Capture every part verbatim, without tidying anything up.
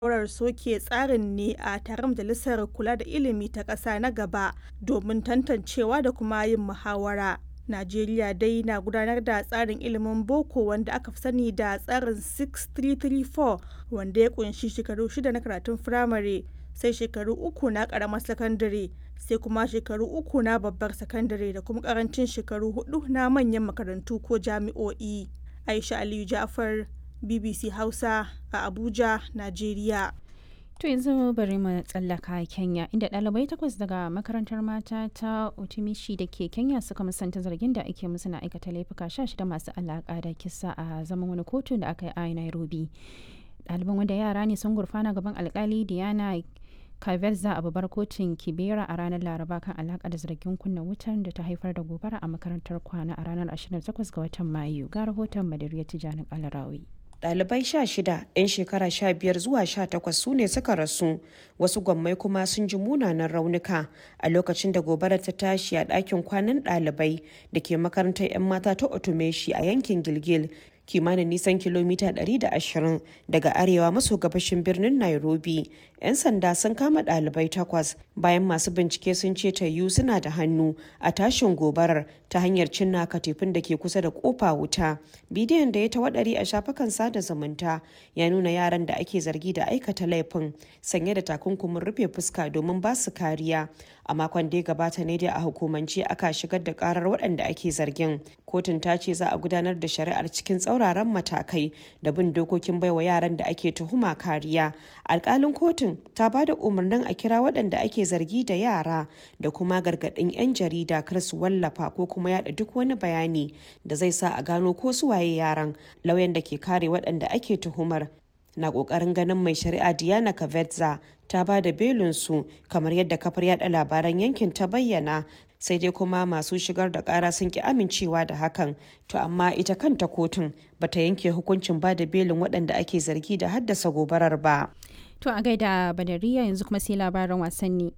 shawarar soke tsarin ne a taron Majalisar Kula da Ilimi ta ƙasa na gaba domin tantancewa da kuma yin muhawara. Najeriya dai na gudanar da tsarin ilimin boko wanda aka fi sani da tsarin six three three four wanda ya kunshi shekaru shida na karatun firamare, sai shekaru uku na ƙaramar sakandare, sai kuma shekaru uku na babbar sakandare da kuma ƙarancin shekaru hudu na manyan makarantu ko jami'o'i. Aisha Aliyu Ja'far, B B C Hausa a Abuja, Najeriya. To yanzu bari mu tsallaka Kenya inda ɗalibai takwas daga makarantar mata ta Otimishi da ke Kenya suka musanta zargin da ake musu na aikata laifuka sha shida masu alaƙa da kisa a zaman wani kotu da aka yi a Nairobi. Ɗaliban wanda yara ne sun gurfana gaban alkali Diana Kavetza a babbar kotun Kibera a ranar Laraba kan alaƙa da zargin kunna wutar da ta haifar da gobara a makarantar kwana a ranar ashirin da takwas ga watan Mayu. Ga rahoton Madariya Tijjani Alarawi. Ɗalibai sha shida 'yan shekara sha biyar zuwa sha takwas su ne suka rasu, wasu gwammai kuma sun ji munanan raunuka a lokacin da gobarar ta tashi a ɗakin kwanan ɗalibai da ke makarantar 'yan mata ta Otomeshi a yankin Gilgil, kimanin nisan kilomita ɗari da ashirin daga arewa maso gabashin birnin Nairobi. 'Yan sanda sun kama ɗalibai takwas bayan masu bincike sun ce tayyu suna da hannu a tashin gobarar ta hanyar cinna katifin da ke kusa da kofa wuta. Bidiyon da ya tawaɗari a shafukan sada zumunta ya nuna yaran da ake zargi da aikata laifin sanye da takunkumin rufe fuska domin ba su kariya. A makon da ya gabata ne dai a hukumance aka shigar da karar waɗanda ake zargin. Kotun ta ce za a gudanar da shari'ar cikin tsauraran matakai da bin dokokin baiwa yaran da ake tuhuma kariya. Alƙalin kotun ta ba da umarnin a kira waɗanda ake zargi da yara da kuma gargaɗin 'yan jarida kar su wallafa ko kuma yada duk wani bayani da zai sa a gano ko su waye yaran. Lauyan da ke kare waɗanda ake tuhumar na ƙoƙarin ganin mai shari'a Diana Kavetza ta ba da belinsu kamar yadda kafar yada labaran yankin ta bayyana, sai dai kuma masu shigar da ƙara sun ki amincewa da hakan. To amma ita kanta kotun bata yanke hukuncin ba da belin waɗanda ake zargi da haddasa gobarar ba. To a gaida Badariya, yanzu kuma sai labaran wasanni.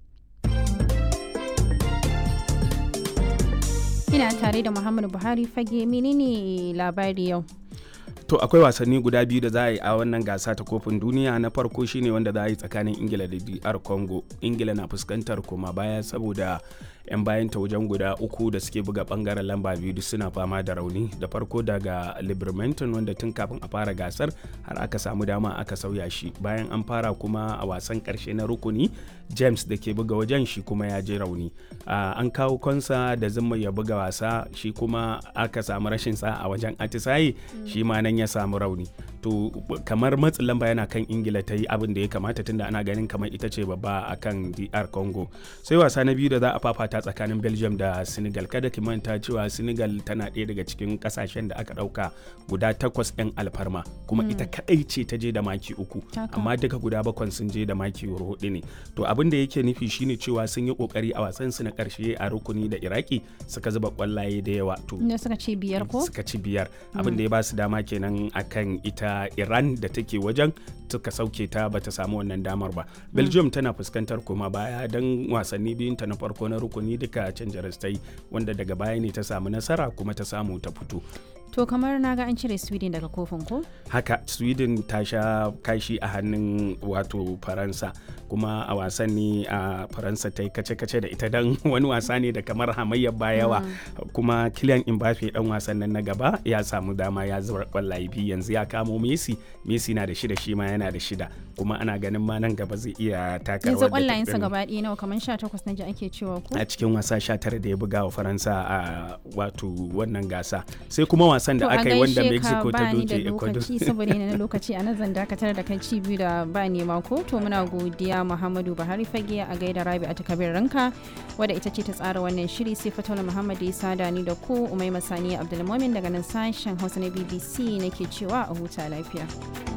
Ina tare da Muhammadu Buhari fage, menene labari yau? To akwai wasanni guda biyu da za a yi a wannan gasa ta kofin duniya. Na farko shine wanda za a yi tsakanin Ingila da D R Congo. Ingila na fuskantar koma baya saboda 'yan bayan ta wajen guda uku da suke buga bangaren lamba biyu duk suna fama da rauni. Da farko daga Libermanton wanda tun kafin a fara gasar har aka samu dama aka sauya shi. Bayan an fara kuma a wasan karshe na rukuni, James da ke buga wajen shi kuma ya je rauni. Uh, an kawo Konsa da zuma ya buga wasa, shi kuma aka samu rashin sa a wajen atisaye, mm. shi ma nan ya samu rauni. To kamar matsin lamba yana kan Ingila ta yi abin da ya kamata tunda ana ganin kamar ita ce babba akan D R Congo. Sai wasa na biyu da za a fafata tsakanin Belgium da Senegal. Kada ki manta cewa Senegal tana ɗaya daga cikin kasashen da aka ɗauka guda takwas ɗin alfarma, kuma mm. ita kaɗai ce ta je da maki uku, amma duka guda bakwan sun je da maki hudu ne. To abin da yake nufi shine cewa sun yi kokari a wasan su na ƙarshe a rukuni da Iraki suka zuba kwallaye da yawa. To suka ci biyar ko? Suka ci biyar. Mm. Abin da ya ba su dama kenan akan ita Iran da take wajen, suka sauke ta bata samu wannan damar ba. Belgium tana fuskantar koma baya don wasanni biyun ta na farko na rukuni duka canja rastai, wanda daga baya ne ta samu nasara kuma ta samu ta fito. To kamar na ga an cire Sweden daga kofin ko? Haka, Sweden ta sha kashi a hannun wato Faransa, kuma a wasan ne a Faransa ta yi kace-kace da ita don wani wasa ne da kamar hamayyar bayawa, mm. kuma Kylian Mbappe dan wasan nan na gaba ya samu dama ya zubar kwallaye biyu, yanzu ya kamo Messi, Messi na da shida shi ma yana da shida, kuma ana ganin ma nan gaba zai iya taka rawar da. Yanzu kwallayensa gaba ɗaya nawa, kamar sha takwas na ji ake cewa ko? A cikin wasa sha tara da ya buga wa Faransa a wato wannan gasa. Sai kuma wasan da aka yi wanda Mexico ta doke Ecuador. To saboda yana na lokaci a nan zan dakatar da kai ci biyu da ba nema ko. To muna godiya Muhammadu Buhari fage, a gaida Rabi a takabir ranka wadda ita ce ta tsara wannan shiri, sai Fatola Muhammad ya sada ni da ku, Umaima Sani Abdulmumin daga nan sashen Hausa na B B C nake cewa a huta lafiya.